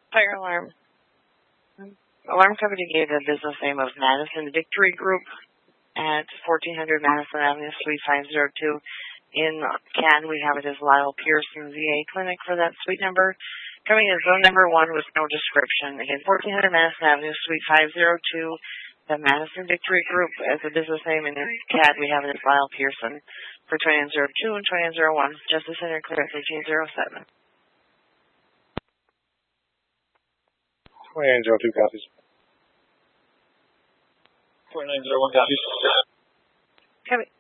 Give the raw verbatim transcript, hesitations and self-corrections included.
Fire alarm. Alarm company gave the business name of Madison Victory Group at fourteen hundred Madison Avenue, Suite five oh two. In C A D, we have it as Lyle Pearson V A Clinic for that suite number. Coming in zone number one with no description. Again, fourteen hundred Madison Avenue, Suite five oh two. The Madison Victory Group as a business name. In C A D, we have it as Lyle Pearson for twenty-nine oh two and twenty-nine oh one. Justice Center clear at thirteen oh seven. twenty-nine oh two copies. twenty-nine oh one copies. Coming.